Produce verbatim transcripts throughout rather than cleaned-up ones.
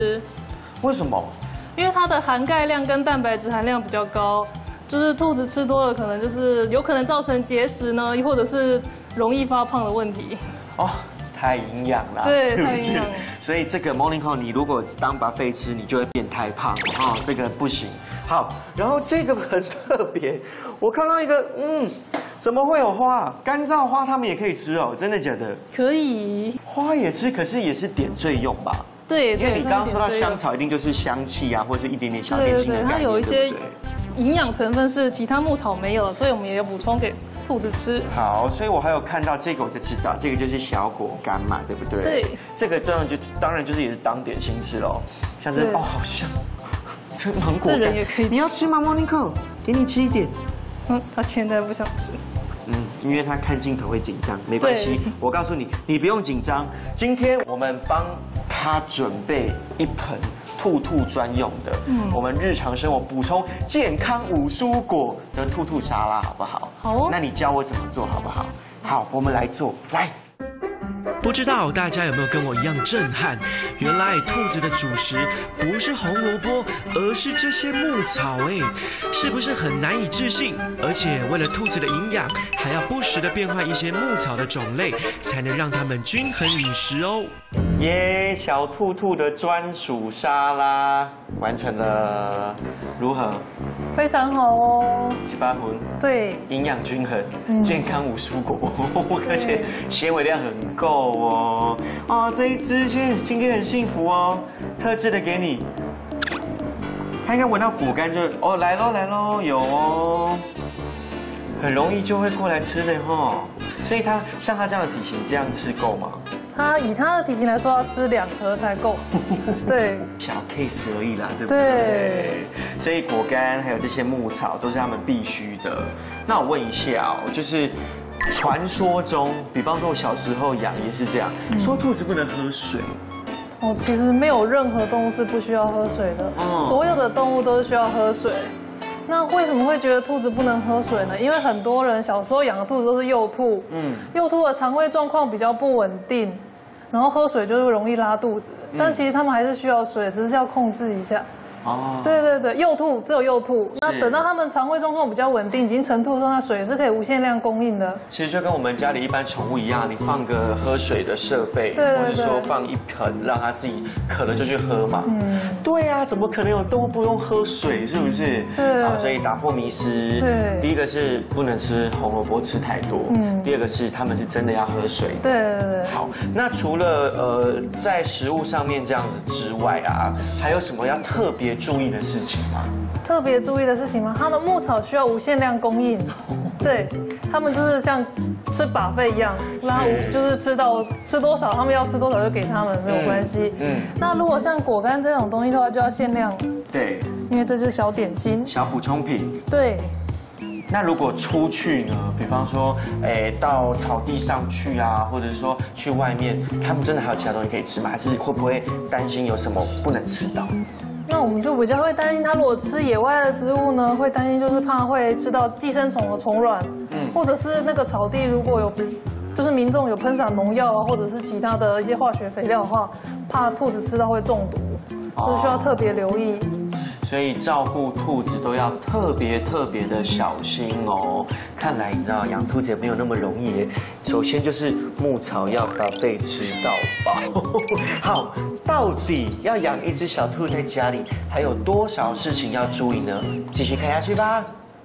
为什么？ 因为它的含钙量跟蛋白质含量比较高，就是兔子吃多了，可能就是有可能造成结石呢，或者是容易发胖的问题。 哦。太营养了， 对， 是不是？ 太营养了。 所以这个 morning call 你如果当 buffet 吃，你就会变太胖啊、哦，这个不行。好，然后这个很特别，我看到一个，嗯，怎么会有花？干燥花他们也可以吃哦，真的假的？ 可以， 花也吃，可是也是点缀用吧？ 对， 因为你刚刚说到香草，一定就是香气啊，或者是一点点小点心的概念， 它有一些对不对？ 营养成分是其他牧草没有的，所以我们也有补充给兔子吃。 好，所以我还有看到这个，我就知道这个就是小果干嘛，对不对？ 对， 这个当然就当然就是也是当点心吃喽，像是哦，好香，这芒果干也可以吃。 你要吃吗 ，Monica？ 给你吃一点。 嗯，他现在不想吃。 嗯，因为他看镜头会紧张，没关系，我告诉你，你不用紧张。今天我们帮他准备一盆兔兔专用的，嗯，我们日常生活补充健康五蔬果的兔兔沙拉，好不好？ 好哦。 那你教我怎么做好不好？好，我们来做，来。 不知道大家有没有跟我一样震撼？原来兔子的主食不是红萝卜，而是这些牧草哎，是不是很难以置信？而且为了兔子的营养，还要不时的变换一些牧草的种类，才能让它们均衡饮食哦。 耶，小兔兔的专属沙拉完成了，如何？ 非常好哦。 七八分。 对。 营养均衡，嗯、健康无蔬果，而且纤维量很够哦。啊，这一只今今天很幸福哦，特制的给你。它应该闻到果干就哦来喽来喽有哦，很容易就会过来吃的哈。所以它像它这样的体型，这样吃够吗？ 它以它的体型来说，要吃两盒才够。对， 小 case 而已啦，对不对？ 对。 所以果干还有这些牧草都是他们必须的。那我问一下哦，就是传说中，比方说我小时候养也是这样，嗯、说兔子不能喝水。 哦，其实没有任何动物是不需要喝水的，嗯、所有的动物都是需要喝水。那为什么会觉得兔子不能喝水呢？因为很多人小时候养的兔子都是幼兔，嗯，幼兔的肠胃状况比较不稳定，然后喝水就会容易拉肚子。嗯、但其实它们还是需要水，只是要控制一下。哦，对对对，幼兔只有幼兔。那等到它们肠胃状况比较稳定，已经成兔的时候，那水是可以无限量供应的。 其实就跟我们家里一般宠物一样，你放个喝水的设备， 对对对， 或者说放一盆，让它自己渴了就去喝嘛。嗯，对呀、啊，怎么可能有动物不用喝水？是不是？ 对。 好，所以打破迷思。 对。 第一个是不能吃红萝卜吃太多。嗯。第二个是它们是真的要喝水。 对对对。 好，那除了呃在食物上面这样子之外啊，还有什么要特别注意的事情吗？ 特别注意的事情吗？它的牧草需要无限量供应，对，他们就是像吃把费一样，然后就是吃到吃多少，他们要吃多少就给他们，没有关系。嗯。嗯那如果像果干这种东西的话，就要限量。 对。 因为这就是小点心。 小补充品。 对。 那如果出去呢？比方说，哎，到草地上去啊，或者说去外面，他们真的还有其他东西可以吃吗？还是会不会担心有什么不能吃到？ 那我们就比较会担心，它如果吃野外的植物呢，会担心就是怕会吃到寄生虫的虫卵，嗯，或者是那个草地如果有，就是民众有喷洒农药啊，或者是其他的一些化学肥料的话，怕兔子吃到会中毒，所以需要特别留意。 所以照顾兔子都要特别特别的小心哦。看来你知道养兔子也没有那么容易耶。首先就是牧草要把被吃到饱。好，到底要养一只小兔在家里，还有多少事情要注意呢？继续看下去吧。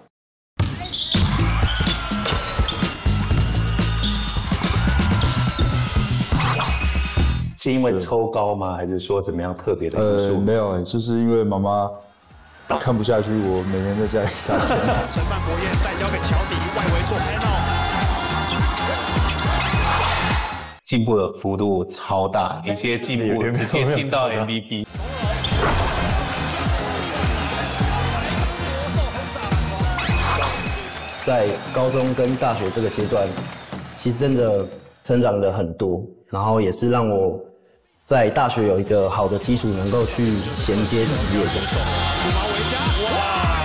是因为抽高吗？还是说怎么样特别的因素？ 呃，没有，就是因为妈妈看不下去，我每年在家里打钱。 承办国宴再交给乔迪，外围做拍闹。 进步的幅度超大，一些进步直接进到 M V P。 在高中跟大学这个阶段，其实真的成长了很多，然后也是让我在大学有一个好的基础，能够去衔接职业这样。